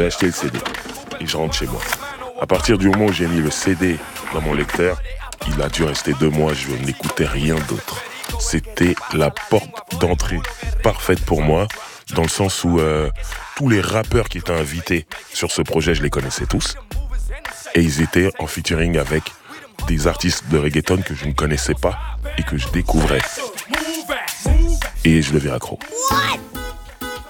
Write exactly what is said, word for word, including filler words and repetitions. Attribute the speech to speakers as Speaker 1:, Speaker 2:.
Speaker 1: vais acheter le C D. Et je rentre chez moi. À partir du moment où j'ai mis le C D dans mon lecteur, il a dû rester deux mois, je n'écoutais rien d'autre. C'était la porte d'entrée parfaite pour moi, dans le sens où euh, tous les rappeurs qui étaient invités sur ce projet, je les connaissais tous. Et ils étaient en featuring avec des artistes de reggaeton que je ne connaissais pas et que je découvrais. Et je deviens accro. What?